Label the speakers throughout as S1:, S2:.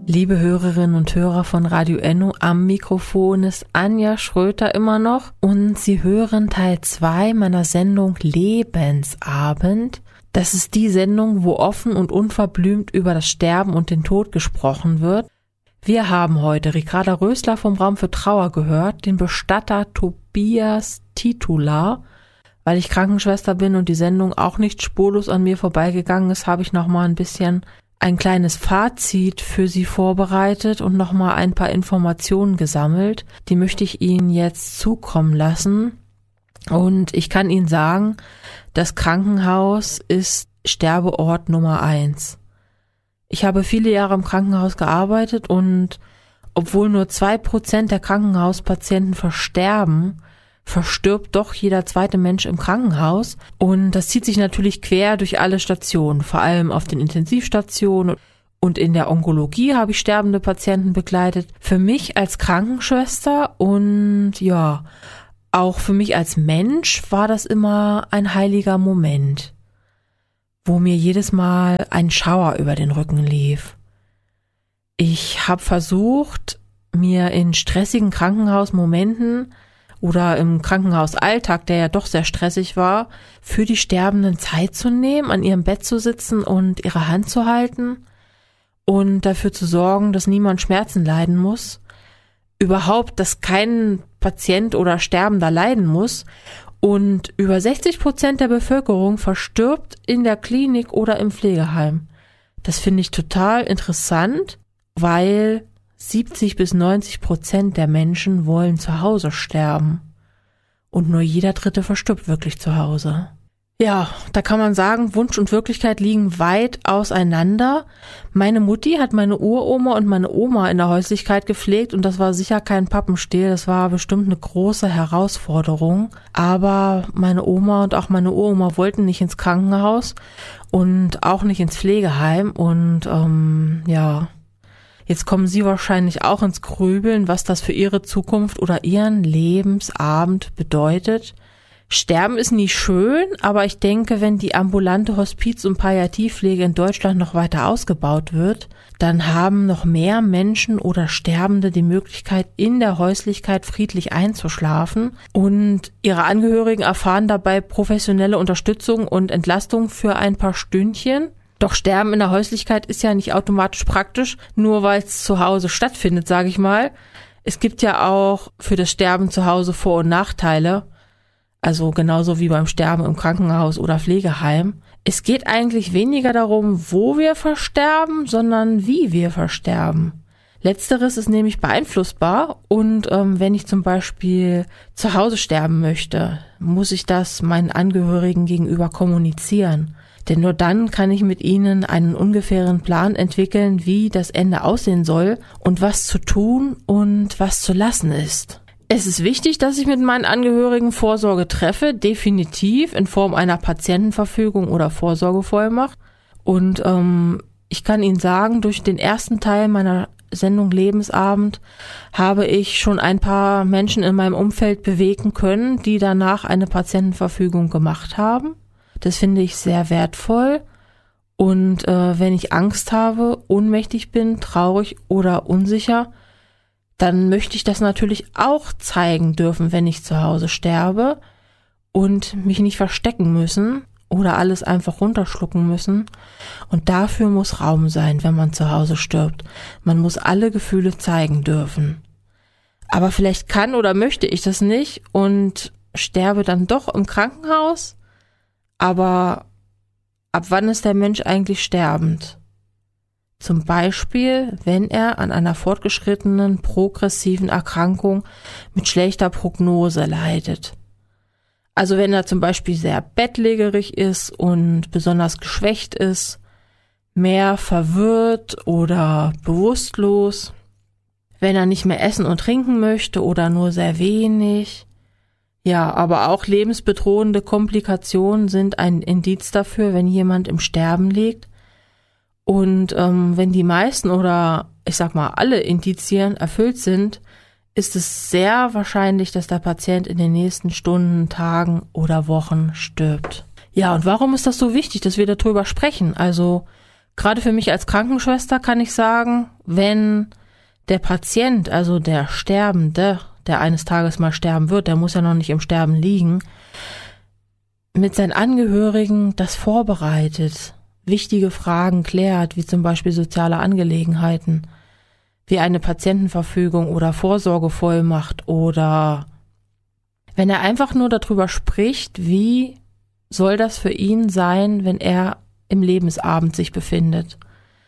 S1: Liebe Hörerinnen und Hörer von Radio Enno, am Mikrofon ist Anja Schröter immer noch und Sie hören Teil 2 meiner Sendung Lebensabend. Das ist die Sendung, wo offen und unverblümt über das Sterben und den Tod gesprochen wird. Wir haben heute Ricarda Rösler vom Raum für Trauer gehört, den Bestatter Tobias Titular. Weil ich Krankenschwester bin und die Sendung auch nicht spurlos an mir vorbeigegangen ist, habe ich nochmal ein kleines Fazit für Sie vorbereitet und nochmal ein paar Informationen gesammelt. Die möchte ich Ihnen jetzt zukommen lassen. Und ich kann Ihnen sagen, das Krankenhaus ist Sterbeort Nummer 1. Ich habe viele Jahre im Krankenhaus gearbeitet und obwohl nur 2% der Krankenhauspatienten versterben, verstirbt doch jeder zweite Mensch im Krankenhaus. Und das zieht sich natürlich quer durch alle Stationen, vor allem auf den Intensivstationen. Und in der Onkologie habe ich sterbende Patienten begleitet. Für mich als Krankenschwester und ja, auch für mich als Mensch war das immer ein heiliger Moment, wo mir jedes Mal ein Schauer über den Rücken lief. Ich habe versucht, mir in stressigen Krankenhausmomenten oder im Krankenhausalltag, der ja doch sehr stressig war, für die Sterbenden Zeit zu nehmen, an ihrem Bett zu sitzen und ihre Hand zu halten und dafür zu sorgen, dass niemand Schmerzen leiden muss, überhaupt, dass kein Patient oder Sterbender leiden muss. Und über 60% der Bevölkerung verstirbt in der Klinik oder im Pflegeheim. Das finde ich total interessant, weil 70-90% der Menschen wollen zu Hause sterben. Und nur jeder Dritte verstirbt wirklich zu Hause. Ja, da kann man sagen, Wunsch und Wirklichkeit liegen weit auseinander. Meine Mutti hat meine Uroma und meine Oma in der Häuslichkeit gepflegt und das war sicher kein Pappenstiel, das war bestimmt eine große Herausforderung. Aber meine Oma und auch meine Uroma wollten nicht ins Krankenhaus und auch nicht ins Pflegeheim und ja... Jetzt kommen Sie wahrscheinlich auch ins Grübeln, was das für Ihre Zukunft oder Ihren Lebensabend bedeutet. Sterben ist nie schön, aber ich denke, wenn die ambulante Hospiz- und Palliativpflege in Deutschland noch weiter ausgebaut wird, dann haben noch mehr Menschen oder Sterbende die Möglichkeit, in der Häuslichkeit friedlich einzuschlafen und ihre Angehörigen erfahren dabei professionelle Unterstützung und Entlastung für ein paar Stündchen. Doch Sterben in der Häuslichkeit ist ja nicht automatisch praktisch, nur weil es zu Hause stattfindet, sage ich mal. Es gibt ja auch für das Sterben zu Hause Vor- und Nachteile, also genauso wie beim Sterben im Krankenhaus oder Pflegeheim. Es geht eigentlich weniger darum, wo wir versterben, sondern wie wir versterben. Letzteres ist nämlich beeinflussbar und wenn ich zum Beispiel zu Hause sterben möchte, muss ich das meinen Angehörigen gegenüber kommunizieren. Denn nur dann kann ich mit ihnen einen ungefähren Plan entwickeln, wie das Ende aussehen soll und was zu tun und was zu lassen ist. Es ist wichtig, dass ich mit meinen Angehörigen Vorsorge treffe, definitiv in Form einer Patientenverfügung oder Vorsorgevollmacht. Und ich kann Ihnen sagen, durch den ersten Teil meiner Sendung Lebensabend habe ich schon ein paar Menschen in meinem Umfeld bewegen können, die danach eine Patientenverfügung gemacht haben. Das finde ich sehr wertvoll und wenn ich Angst habe, ohnmächtig bin, traurig oder unsicher, dann möchte ich das natürlich auch zeigen dürfen, wenn ich zu Hause sterbe und mich nicht verstecken müssen oder alles einfach runterschlucken müssen. Und dafür muss Raum sein, wenn man zu Hause stirbt. Man muss alle Gefühle zeigen dürfen. Aber vielleicht kann oder möchte ich das nicht und sterbe dann doch im Krankenhaus. Aber ab wann ist der Mensch eigentlich sterbend? Zum Beispiel, wenn er an einer fortgeschrittenen, progressiven Erkrankung mit schlechter Prognose leidet. Also wenn er zum Beispiel sehr bettlägerig ist und besonders geschwächt ist, mehr verwirrt oder bewusstlos, wenn er nicht mehr essen und trinken möchte oder nur sehr wenig. Ja, aber auch lebensbedrohende Komplikationen sind ein Indiz dafür, wenn jemand im Sterben liegt. Und wenn die meisten oder ich sag mal alle Indizien erfüllt sind, ist es sehr wahrscheinlich, dass der Patient in den nächsten Stunden, Tagen oder Wochen stirbt. Ja, und warum ist das so wichtig, dass wir darüber sprechen? Also gerade für mich als Krankenschwester kann ich sagen, wenn der Patient, also der Sterbende, der eines Tages mal sterben wird, der muss ja noch nicht im Sterben liegen, mit seinen Angehörigen das vorbereitet, wichtige Fragen klärt, wie zum Beispiel soziale Angelegenheiten, wie eine Patientenverfügung oder Vorsorgevollmacht oder wenn er einfach nur darüber spricht, wie soll das für ihn sein, wenn er im Lebensabend sich befindet,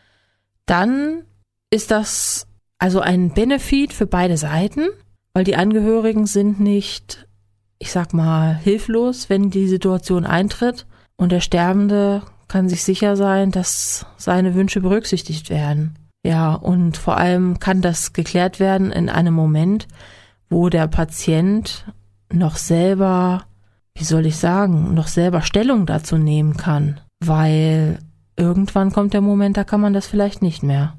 S1: dann ist das also ein Benefit für beide Seiten, weil die Angehörigen sind nicht, ich sag mal, hilflos, wenn die Situation eintritt und der Sterbende kann sich sicher sein, dass seine Wünsche berücksichtigt werden. Ja, und vor allem kann das geklärt werden in einem Moment, wo der Patient noch selber, noch selber Stellung dazu nehmen kann, weil irgendwann kommt der Moment, da kann man das vielleicht nicht mehr.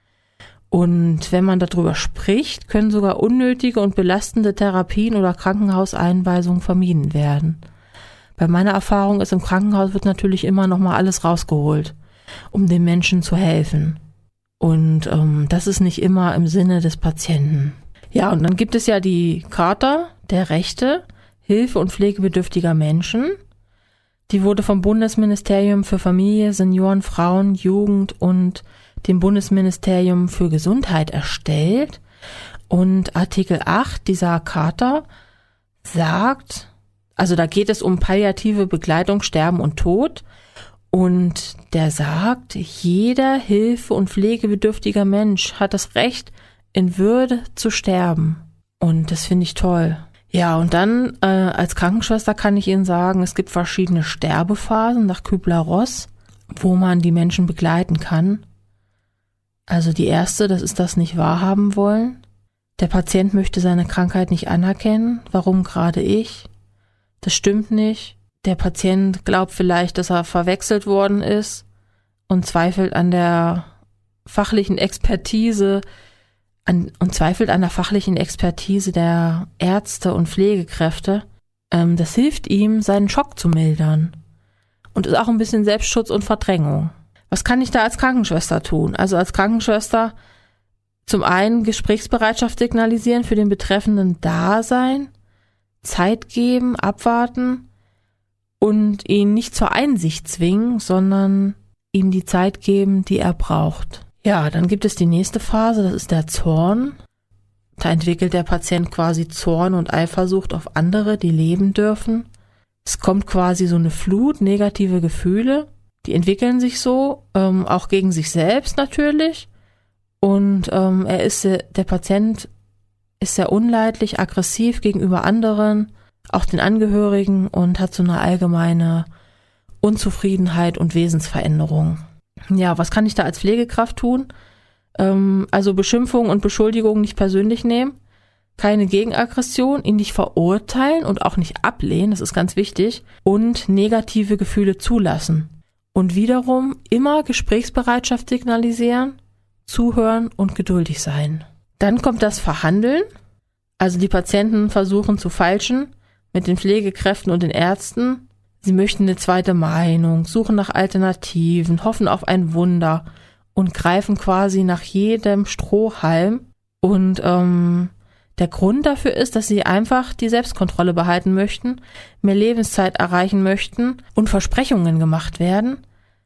S1: Und wenn man darüber spricht, können sogar unnötige und belastende Therapien oder Krankenhauseinweisungen vermieden werden. Bei meiner Erfahrung ist, im Krankenhaus wird natürlich immer noch mal alles rausgeholt, um den Menschen zu helfen. Und das ist nicht immer im Sinne des Patienten. Ja, und dann gibt es ja die Charta der Rechte, Hilfe- und Pflegebedürftiger Menschen. Die wurde vom Bundesministerium für Familie, Senioren, Frauen, Jugend und dem Bundesministerium für Gesundheit erstellt. Und Artikel 8 dieser Charta sagt, also da geht es um palliative Begleitung, Sterben und Tod. Und der sagt, jeder hilfe- und pflegebedürftiger Mensch hat das Recht, in Würde zu sterben. Und das finde ich toll. Ja, und dann als Krankenschwester kann ich Ihnen sagen, es gibt verschiedene Sterbephasen nach Kübler-Ross, wo man die Menschen begleiten kann. Also die erste, das ist das nicht wahrhaben wollen. Der Patient möchte seine Krankheit nicht anerkennen. Warum gerade ich? Das stimmt nicht. Der Patient glaubt vielleicht, dass er verwechselt worden ist und zweifelt an der fachlichen Expertise der Ärzte und Pflegekräfte. Das hilft ihm, seinen Schock zu mildern und ist auch ein bisschen Selbstschutz und Verdrängung. Was kann ich da als Krankenschwester tun? Also als Krankenschwester zum einen Gesprächsbereitschaft signalisieren, für den Betreffenden da sein, Zeit geben, abwarten und ihn nicht zur Einsicht zwingen, sondern ihm die Zeit geben, die er braucht. Ja, dann gibt es die nächste Phase, das ist der Zorn. Da entwickelt der Patient quasi Zorn und Eifersucht auf andere, die leben dürfen. Es kommt quasi so eine Flut, negative Gefühle, die entwickeln sich so, auch gegen sich selbst natürlich. Und der Patient ist sehr unleidlich, aggressiv gegenüber anderen, auch den Angehörigen und hat so eine allgemeine Unzufriedenheit und Wesensveränderung. Ja, was kann ich da als Pflegekraft tun? Also Beschimpfung und Beschuldigung nicht persönlich nehmen, keine Gegenaggression, ihn nicht verurteilen und auch nicht ablehnen, das ist ganz wichtig, und negative Gefühle zulassen. Und wiederum immer Gesprächsbereitschaft signalisieren, zuhören und geduldig sein. Dann kommt das Verhandeln, also die Patienten versuchen zu feilschen mit den Pflegekräften und den Ärzten. Sie möchten eine zweite Meinung, suchen nach Alternativen, hoffen auf ein Wunder und greifen quasi nach jedem Strohhalm. Und der Grund dafür ist, dass sie einfach die Selbstkontrolle behalten möchten, mehr Lebenszeit erreichen möchten und Versprechungen gemacht werden.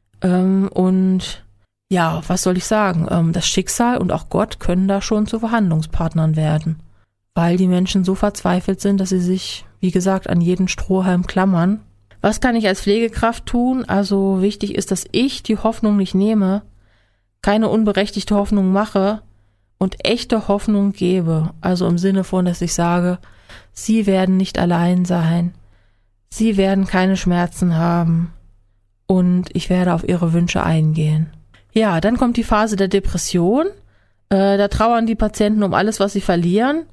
S1: Und ja, was soll ich sagen? Das Schicksal und auch Gott können da schon zu Verhandlungspartnern werden, weil die Menschen so verzweifelt sind, dass sie sich, wie gesagt, an jeden Strohhalm klammern. Was kann ich als Pflegekraft tun? Also wichtig ist, dass ich die Hoffnung nicht nehme, keine unberechtigte Hoffnung mache und echte Hoffnung gebe. Also im Sinne von, dass ich sage, Sie werden nicht allein sein, Sie werden keine Schmerzen haben und ich werde auf Ihre Wünsche eingehen. Ja, dann kommt die Phase der Depression. Da trauern die Patienten um alles, was sie verlieren.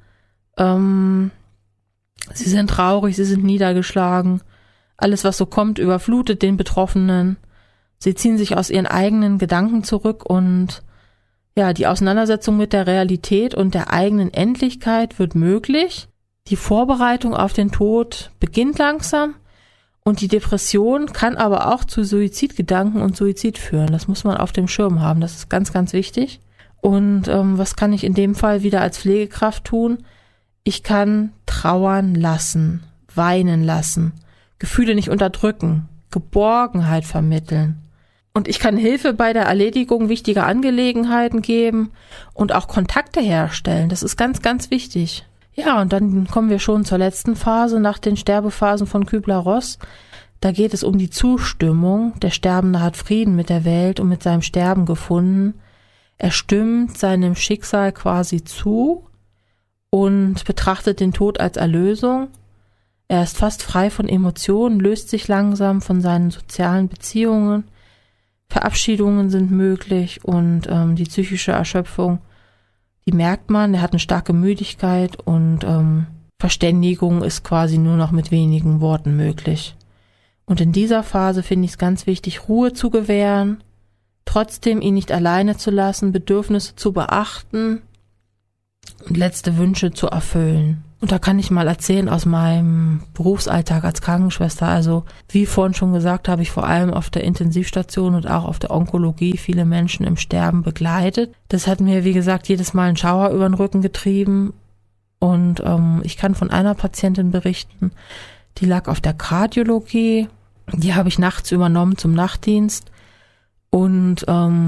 S1: Sie sind traurig, sie sind niedergeschlagen. Alles, was so kommt, überflutet den Betroffenen. Sie ziehen sich aus ihren eigenen Gedanken zurück und ja, die Auseinandersetzung mit der Realität und der eigenen Endlichkeit wird möglich. Die Vorbereitung auf den Tod beginnt langsam und die Depression kann aber auch zu Suizidgedanken und Suizid führen. Das muss man auf dem Schirm haben, das ist ganz, ganz wichtig. Und was kann ich in dem Fall wieder als Pflegekraft tun? Ich kann trauern lassen, weinen lassen, Gefühle nicht unterdrücken, Geborgenheit vermitteln. Und ich kann Hilfe bei der Erledigung wichtiger Angelegenheiten geben und auch Kontakte herstellen. Das ist ganz, ganz wichtig. Ja, und dann kommen wir schon zur letzten Phase nach den Sterbephasen von Kübler-Ross. Da geht es um die Zustimmung. Der Sterbende hat Frieden mit der Welt und mit seinem Sterben gefunden. Er stimmt seinem Schicksal quasi zu und betrachtet den Tod als Erlösung. Er ist fast frei von Emotionen, löst sich langsam von seinen sozialen Beziehungen. Verabschiedungen sind möglich und die psychische Erschöpfung, die merkt man. Er hat eine starke Müdigkeit und Verständigung ist quasi nur noch mit wenigen Worten möglich. Und in dieser Phase finde ich es ganz wichtig, Ruhe zu gewähren, trotzdem ihn nicht alleine zu lassen, Bedürfnisse zu beachten und letzte Wünsche zu erfüllen. Und da kann ich mal erzählen aus meinem Berufsalltag als Krankenschwester. Also wie vorhin schon gesagt, habe ich vor allem auf der Intensivstation und auch auf der Onkologie viele Menschen im Sterben begleitet. Das hat mir, wie gesagt, jedes Mal einen Schauer über den Rücken getrieben. Und ich kann von einer Patientin berichten, die lag auf der Kardiologie. Die habe ich nachts übernommen zum Nachtdienst und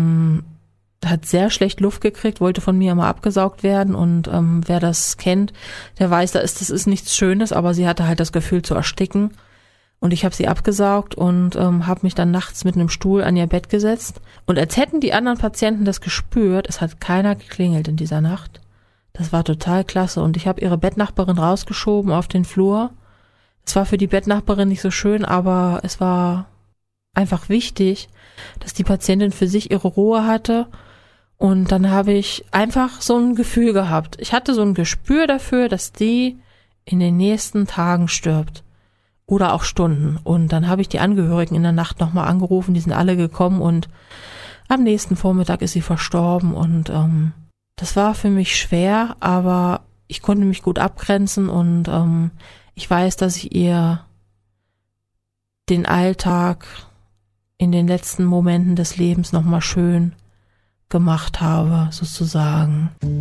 S1: hat sehr schlecht Luft gekriegt, wollte von mir immer abgesaugt werden und wer das kennt, der weiß, das ist nichts Schönes, aber sie hatte halt das Gefühl zu ersticken und ich habe sie abgesaugt und habe mich dann nachts mit einem Stuhl an ihr Bett gesetzt und als hätten die anderen Patienten das gespürt, es hat keiner geklingelt in dieser Nacht. Das war total klasse und ich habe ihre Bettnachbarin rausgeschoben auf den Flur. Es war für die Bettnachbarin nicht so schön, aber es war einfach wichtig, dass die Patientin für sich ihre Ruhe hatte. Und dann habe ich einfach so ein Gefühl gehabt. Ich hatte so ein Gespür dafür, dass die in den nächsten Tagen stirbt. Oder auch Stunden. Und dann habe ich die Angehörigen in der Nacht nochmal angerufen. Die sind alle gekommen und am nächsten Vormittag ist sie verstorben. Und das war für mich schwer, aber ich konnte mich gut abgrenzen. Und ich weiß, dass ich ihr den Alltag in den letzten Momenten des Lebens nochmal schön gemacht habe, sozusagen.